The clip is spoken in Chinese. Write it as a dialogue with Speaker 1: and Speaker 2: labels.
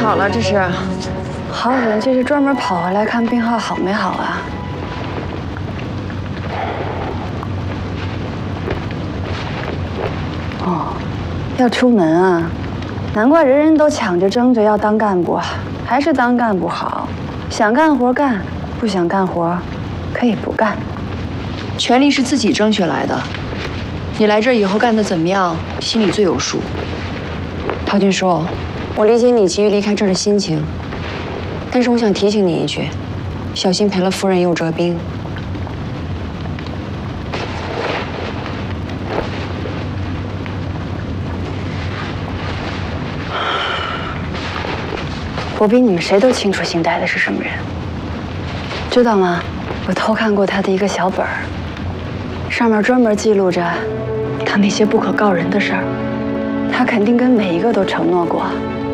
Speaker 1: 好了，这是。
Speaker 2: 好人，这是专门跑回来看病号好没好啊？哦，要出门啊？难怪人人都抢着争着要当干部，还是当干部好。想干活干，不想干活可以不干。
Speaker 1: 权力是自己争取来的，你来这儿以后干得怎么样，心里最有数。
Speaker 3: 陶军叔，我理解你急于离开这儿的心情，但是我想提醒你一句，小心赔了夫人又折兵。
Speaker 2: 我比你们谁都清楚邢代的是什么人，知道吗？我偷看过他的一个小本儿，上面专门记录着他那些不可告人的事儿。他肯定跟每一个都承诺过，